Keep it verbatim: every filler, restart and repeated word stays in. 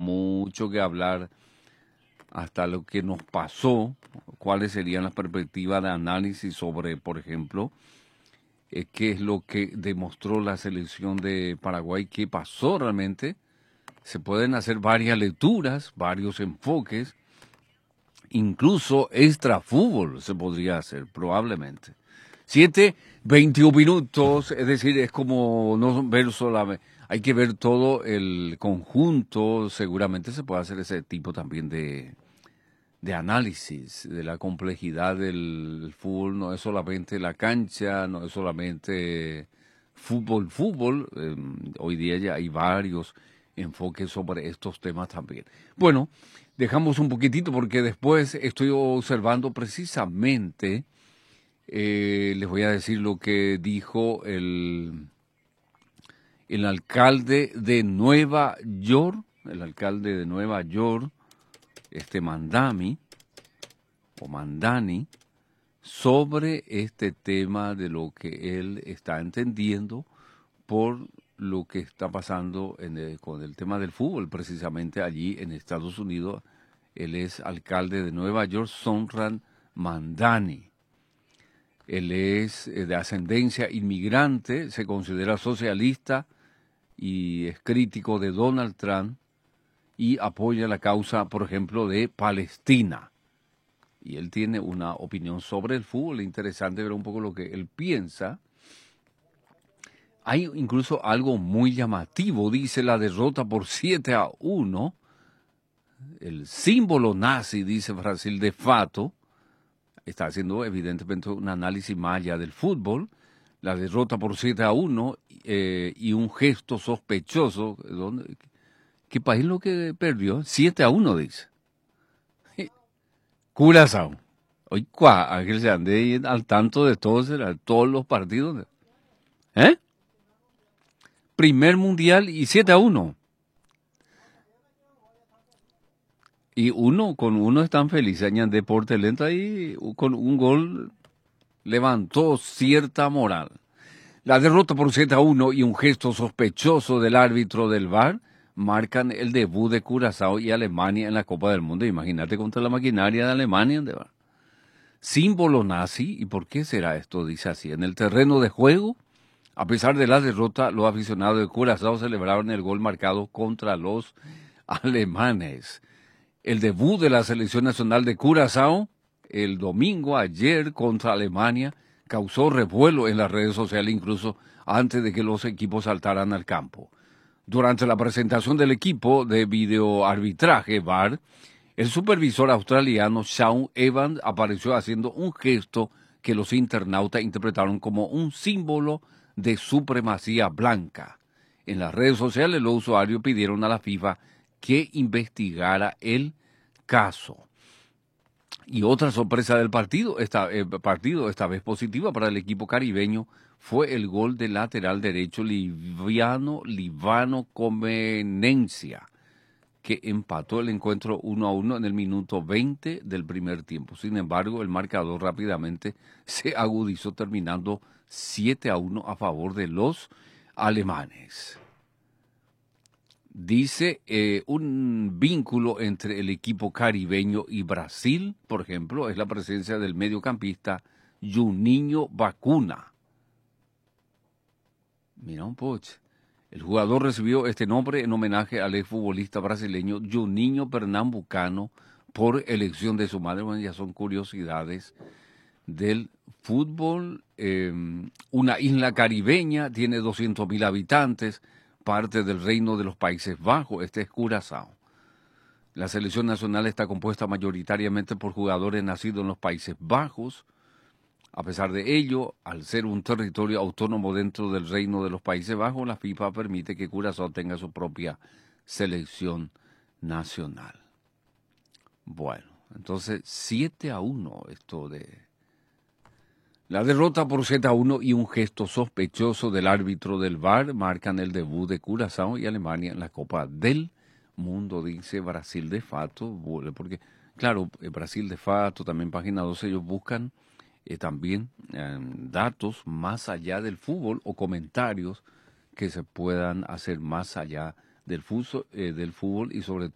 mucho que hablar hasta lo que nos pasó, cuáles serían las perspectivas de análisis sobre, por ejemplo, eh, qué es lo que demostró la selección de Paraguay, qué pasó realmente. Se pueden hacer varias lecturas, varios enfoques, incluso extra fútbol se podría hacer, probablemente. Siete, veintiún minutos, es decir, es como no ver solamente, hay que ver todo el conjunto, seguramente se puede hacer ese tipo también de, de análisis de la complejidad del fútbol, no es solamente la cancha, no es solamente fútbol, fútbol, eh, hoy día ya hay varios enfoques sobre estos temas también. Bueno, dejamos un poquitito porque después estoy observando precisamente, eh, les voy a decir lo que dijo el, el alcalde de Nueva York, el alcalde de Nueva York, este Mandami, o Mandani, sobre este tema de lo que él está entendiendo por lo que está pasando en el, con el tema del fútbol, precisamente allí en Estados Unidos. Él es alcalde de Nueva York, Zohran Mamdani. Él es de ascendencia inmigrante, se considera socialista y es crítico de Donald Trump y apoya la causa, por ejemplo, de Palestina. Y él tiene una opinión sobre el fútbol, interesante ver un poco lo que él piensa. Hay incluso algo muy llamativo, dice la derrota por siete a uno, el símbolo nazi, dice Brasil de fato, está haciendo evidentemente un análisis más allá del fútbol, la derrota por siete a uno eh, y un gesto sospechoso. ¿Dónde, ¿Qué país lo que perdió? siete a uno, dice. Curazao. Hoy, ¿cuá? Ángel se ande al tanto de todos, todos los partidos. ¿Eh? Primer mundial y siete a uno. Y uno, con uno están felices. Añade Deporte Lento ahí, con un gol levantó cierta moral. La derrota por siete a uno y un gesto sospechoso del árbitro del V A R marcan el debut de Curazao y Alemania en la Copa del Mundo. Imagínate contra la maquinaria de Alemania. ¿Dónde va? Símbolo nazi, ¿y por qué será esto? Dice así, en el terreno de juego, a pesar de la derrota, los aficionados de Curazao celebraron el gol marcado contra los alemanes. El debut de la selección nacional de Curazao, el domingo, ayer, contra Alemania, causó revuelo en las redes sociales, incluso antes de que los equipos saltaran al campo. Durante la presentación del equipo de videoarbitraje V A R, el supervisor australiano Sean Evans apareció haciendo un gesto que los internautas interpretaron como un símbolo de supremacía blanca. En las redes sociales los usuarios pidieron a la FIFA que investigara el caso. Y otra sorpresa del partido, esta, eh, partido, esta vez positiva para el equipo caribeño, fue el gol del lateral derecho liviano Livano Comenencia, que empató el encuentro uno a uno en el minuto veinte del primer tiempo. Sin embargo, el marcador rápidamente se agudizó, terminando siete a uno a favor de los alemanes. Dice eh, un vínculo entre el equipo caribeño y Brasil, por ejemplo, es la presencia del mediocampista Juninho Bacuna. Mira un poche. El jugador recibió este nombre en homenaje al exfutbolista brasileño Juninho Pernambucano por elección de su madre. Bueno, ya son curiosidades del fútbol. Eh, una isla caribeña, tiene doscientos mil habitantes, parte del Reino de los Países Bajos. Este es Curazao. La selección nacional está compuesta mayoritariamente por jugadores nacidos en los Países Bajos. A pesar de ello, al ser un territorio autónomo dentro del Reino de los Países Bajos, la FIFA permite que Curazao tenga su propia selección nacional. Bueno, entonces siete a uno esto de... La derrota por siete a uno y un gesto sospechoso del árbitro del V A R marcan el debut de Curazao y Alemania en la Copa del Mundo, dice Brasil de Fato, porque, claro, Brasil de Fato, también Página doce, ellos buscan eh, también eh, datos más allá del fútbol o comentarios que se puedan hacer más allá del, fuso, eh, del fútbol y sobre